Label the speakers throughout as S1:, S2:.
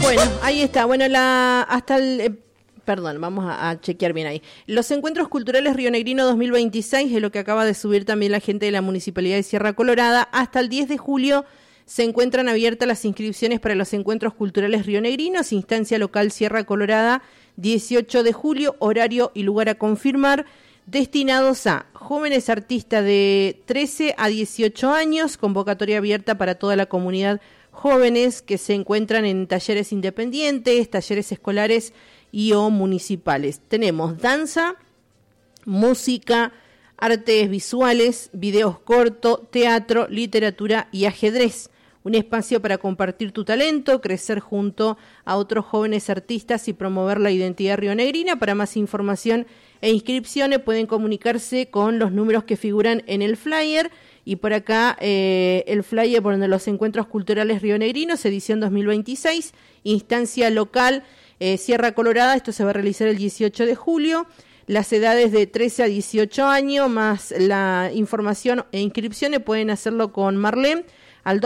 S1: Bueno, ahí está. Bueno, perdón, vamos a chequear bien ahí. Los Encuentros Culturales Rionegrino 2026 es lo que acaba de subir también la gente de la Municipalidad de Sierra Colorada. Hasta el 10 de julio se encuentran abiertas las inscripciones para los Encuentros Culturales Rionegrinos, instancia local Sierra Colorada, 18 de julio, horario y lugar a confirmar, destinados a jóvenes artistas de 13 a 18 años, convocatoria abierta para toda la comunidad jóvenes que se encuentran en talleres independientes, talleres escolares y o municipales. Tenemos danza, música, artes visuales, videos cortos, teatro, literatura y ajedrez. Un espacio para compartir tu talento, crecer junto a otros jóvenes artistas y promover la identidad rionegrina. Para más información e inscripciones pueden comunicarse con los números que figuran en el flyer. Y por acá el flyer por donde los Encuentros Culturales Rionegrinos, edición 2026, instancia local Sierra Colorada. Esto se va a realizar el 18 de julio. Las edades de 13 a 18 años, más la información e inscripciones pueden hacerlo con Marlene al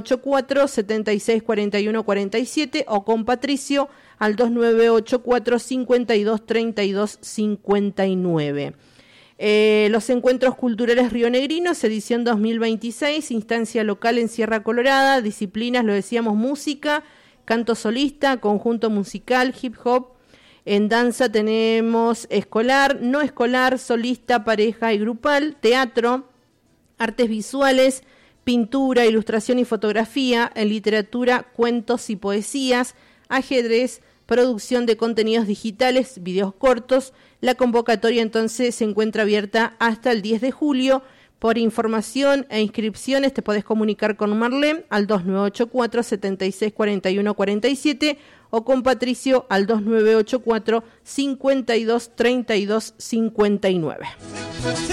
S1: 2984-764147 o con Patricio al 2984-523259. Los Encuentros Culturales Rionegrinos, edición 2026, instancia local en Sierra Colorada, disciplinas, lo decíamos, música, canto solista, conjunto musical, hip hop. En danza tenemos escolar, no escolar, solista, pareja y grupal, teatro, artes visuales, pintura, ilustración y fotografía, en literatura, cuentos y poesías, ajedrez, producción de contenidos digitales, videos cortos. La convocatoria entonces se encuentra abierta hasta el 10 de julio. Por información e inscripciones te podés comunicar con Marlene al 2984-764147 o con Patricio al 2984-523259.